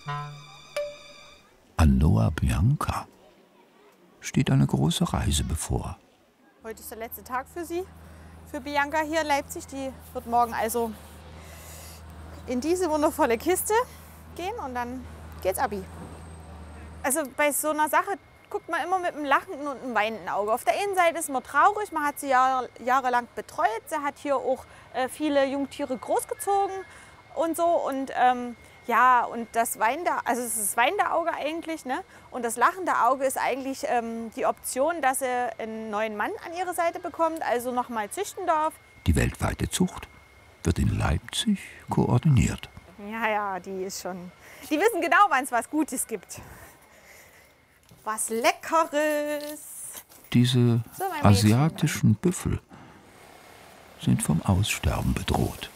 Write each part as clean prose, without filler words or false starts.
An Noa Bianca steht eine große Reise bevor. Heute ist der letzte Tag für sie, für Bianca hier in Leipzig. Die wird morgen also in diese wundervolle Kiste gehen und dann geht's Abi. Also bei so einer Sache guckt man immer mit einem lachenden und einem weinenden Auge. Auf der einen Seite ist man traurig, man hat sie jahrelang betreut. Sie hat hier auch viele Jungtiere großgezogen und so. Und ja, und das weinende, also es ist das weinende Auge eigentlich, ne? Und das lachende Auge ist eigentlich die Option, dass sie einen neuen Mann an ihre Seite bekommt, also nochmal züchten darf. Die weltweite Zucht wird in Leipzig koordiniert. Ja, die ist schon. Die wissen genau, wann es was Gutes gibt. Was Leckeres. Diese asiatischen Büffel sind vom Aussterben bedroht.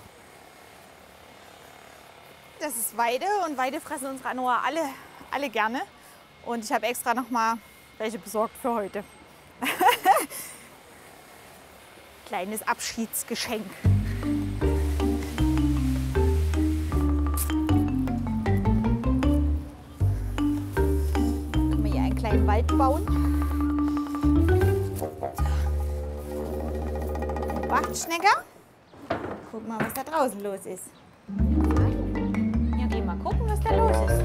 Das ist Weide und Weide fressen unsere Noa alle gerne. Und ich habe extra noch mal welche besorgt für heute. Kleines Abschiedsgeschenk. Können wir hier einen kleinen Wald bauen. Wachtschnecker. Guck mal, was da draußen los ist. Ja, geh mal gucken, was da los ist.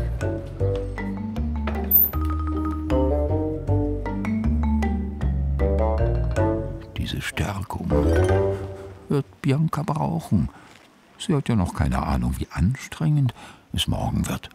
Diese Stärkung wird Bianca brauchen. Sie hat ja noch keine Ahnung, wie anstrengend es morgen wird.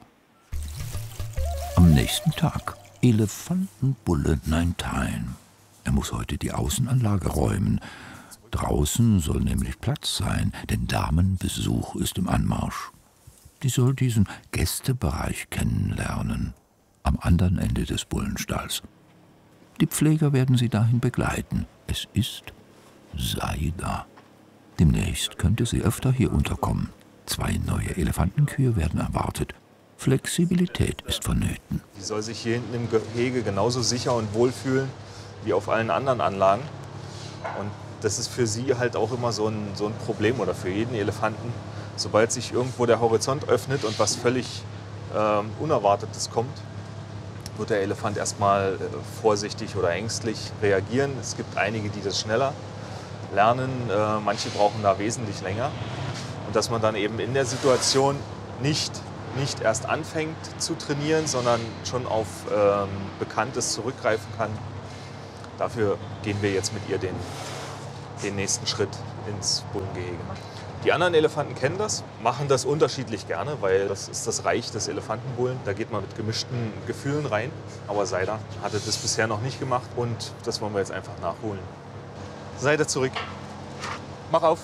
Am nächsten Tag Elefantenbulle Nine-Time. Er muss heute die Außenanlage räumen. Draußen soll nämlich Platz sein, denn Damenbesuch ist im Anmarsch. Die soll diesen Gästebereich kennenlernen, am anderen Ende des Bullenstalls. Die Pfleger werden sie dahin begleiten. Es ist Saida. Demnächst könnte sie öfter hier unterkommen. 2 neue Elefantenkühe werden erwartet. Flexibilität ist vonnöten. Die soll sich hier hinten im Gehege genauso sicher und wohl fühlen wie auf allen anderen Anlagen. Und das ist für sie halt auch immer so ein Problem oder für jeden Elefanten. Sobald sich irgendwo der Horizont öffnet und was völlig Unerwartetes kommt, wird der Elefant erstmal vorsichtig oder ängstlich reagieren. Es gibt einige, die das schneller lernen, manche brauchen da wesentlich länger. Und dass man dann eben in der Situation nicht erst anfängt zu trainieren, sondern schon auf Bekanntes zurückgreifen kann. Dafür gehen wir jetzt mit ihr den nächsten Schritt ins Bullengehege. Die anderen Elefanten kennen das, machen das unterschiedlich gerne, weil das ist das Reich des Elefantenbullen. Da geht man mit gemischten Gefühlen rein. Aber Saida hatte das bisher noch nicht gemacht und das wollen wir jetzt einfach nachholen. Saida zurück. Mach auf.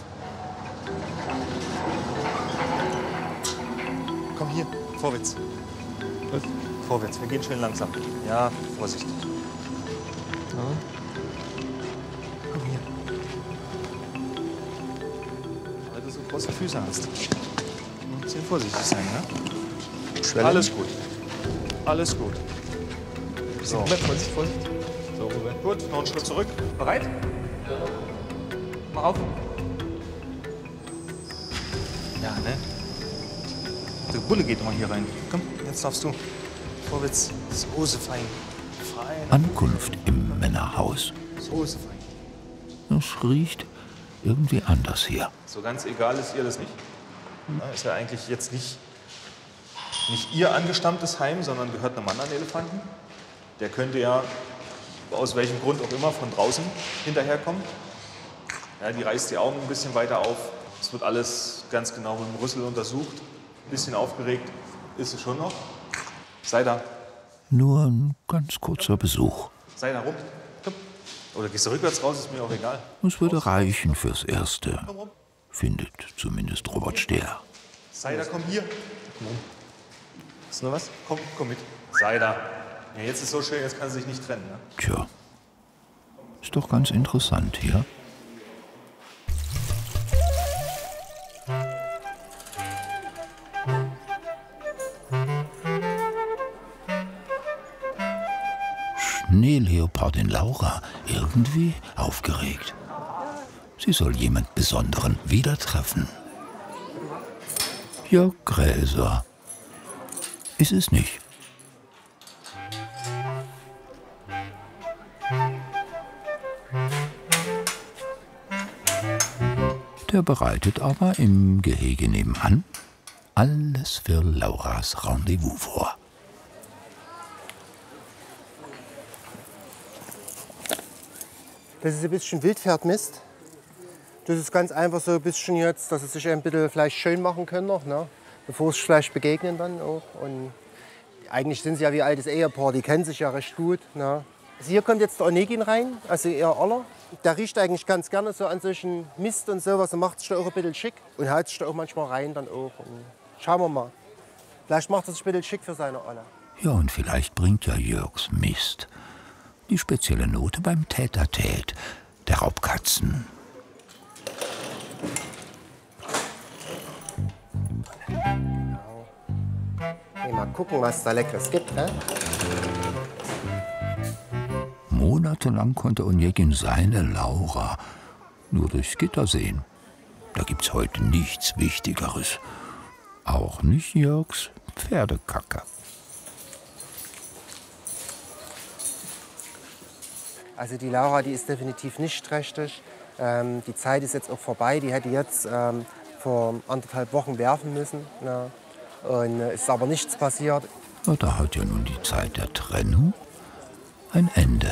Komm hier, vorwärts. Was? Vorwärts, wir gehen schön langsam. Ja, vorsichtig. Ja. Komm hier. Weil du so große Füße hast. Du musst vorsichtig sein, ne? Schwellen. Alles gut. Alles gut. So. Vorsicht, Vorsicht. So, Ruhe. Gut, noch einen Schritt zurück. Bereit? Ja. Mach auf. Ja, ne? Der Bulle geht mal hier rein. Komm, jetzt darfst du. Vorwärts. So fein. Fein. Ankunft im Männerhaus. So fein. Es riecht irgendwie anders hier. So ganz egal ist ihr das nicht. Ist ja eigentlich jetzt nicht ihr angestammtes Heim, sondern gehört einem anderen Elefanten. Der könnte ja aus welchem Grund auch immer von draußen hinterherkommen. Ja, die reißt die Augen ein bisschen weiter auf. Es wird alles ganz genau mit dem Rüssel untersucht. Ein bisschen aufgeregt ist sie schon noch. Sei da. Nur ein ganz kurzer Besuch. Sei da rum. Komm. Oder gehst du rückwärts raus, ist mir auch egal. Es würde reichen fürs Erste. Findet zumindest Robert Stehr. Sei da, komm hier. Ist noch was? Komm mit. Sei da. Ja, jetzt ist so schön, jetzt kann sie sich nicht trennen. Ne? Tja, ist doch ganz interessant hier. Schneeleopardin Laura irgendwie aufgeregt. Sie soll jemand Besonderen wieder treffen. Jörg Gräser. ist es nicht. Der bereitet aber im Gehege nebenan alles für Lauras Rendezvous vor. Das ist ein bisschen Wildpferdmist. Das ist ganz einfach so ein bisschen jetzt, dass sie sich ein bisschen vielleicht schön machen können noch, ne? Bevor sie vielleicht begegnen dann auch. Und eigentlich sind sie ja wie ein altes Ehepaar, die kennen sich ja recht gut. Ne? Also hier kommt jetzt der Onegin rein, also ihr Aller. Der riecht eigentlich ganz gerne so an solchen Mist und sowas und macht sich da auch ein bisschen schick und haut sich da auch manchmal rein dann auch. Und schauen wir mal. Vielleicht macht er sich ein bisschen schick für seine Aller. Ja, und vielleicht bringt ja Jörgs Mist die spezielle Note beim Tête-à-Tête der Raubkatzen. Hey, mal gucken, was da Leckeres gibt, ne? Monatelang konnte Onegin seine Laura nur durchs Gitter sehen. Da gibt's heute nichts Wichtigeres. Auch nicht Jörgs Pferdekacke. Also die Laura, die ist definitiv nicht trächtig. Die Zeit ist jetzt auch vorbei. Die hätte jetzt vor 1,5 Wochen werfen müssen. Ne? Und ist aber nichts passiert. Ja, da hat ja nun die Zeit der Trennung ein Ende.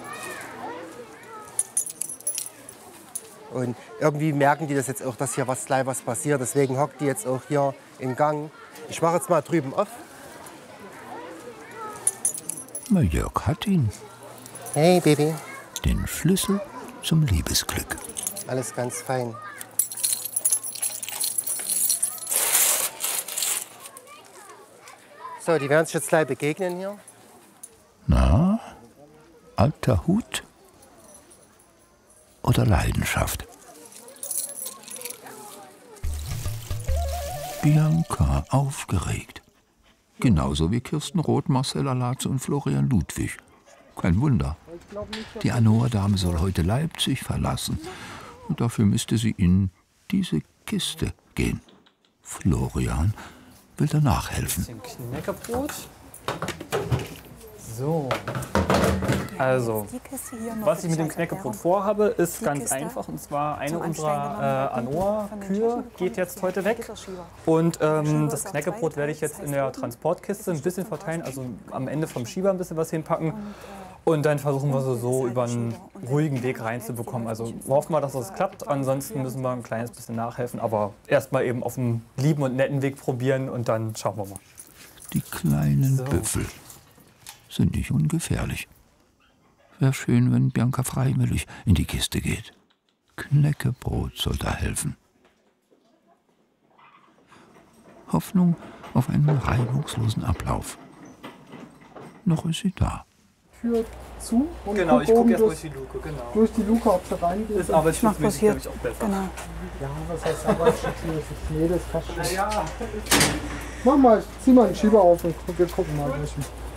Und irgendwie merken die das jetzt auch, dass hier gleich was passiert. Deswegen hockt die jetzt auch hier im Gang. Ich mache jetzt mal drüben auf. Na, Jörg hat ihn. Hey, Baby. Den Schlüssel zum Liebesglück. Alles ganz fein. So, die werden sich jetzt gleich begegnen hier. Na, alter Hut oder Leidenschaft? Bianca aufgeregt. Genauso wie Kirsten Roth, Marcella Latze und Florian Ludwig. Kein Wunder. Die Anoa-Dame soll heute Leipzig verlassen. Und dafür müsste sie in diese Kiste gehen. Florian will danach helfen. Ein bisschen Knäckebrot. So. Also, was ich mit dem Knäckebrot vorhabe, ist ganz einfach. Und zwar eine unserer Anoa-Kühe geht jetzt heute weg. Und das Knäckebrot werde ich jetzt in der Transportkiste ein bisschen verteilen. Also am Ende vom Schieber ein bisschen was hinpacken. Und dann versuchen wir so über einen ruhigen Weg reinzubekommen. Also hoffen wir, dass das klappt. Ansonsten müssen wir ein kleines bisschen nachhelfen. Aber erstmal eben auf einem lieben und netten Weg probieren und dann schauen wir mal. Die kleinen Büffel sind nicht ungefährlich. Wäre schön, wenn Bianca freiwillig in die Kiste geht. Knäckebrot soll da helfen. Hoffnung auf einen reibungslosen Ablauf. Noch ist sie da. Tür zu und Genau, ich gucke oben erst durch die Luke. Genau. Durch die Luke, ob sie reingeht. Das arbeitsschutzmäßig, glaube ich, auch besser. Genau. Ja, was heißt arbeitsschutzmäßig? Nee, das passt schon. Ja. Mach mal, zieh mal den Schieber auf und wir gucken mal durch.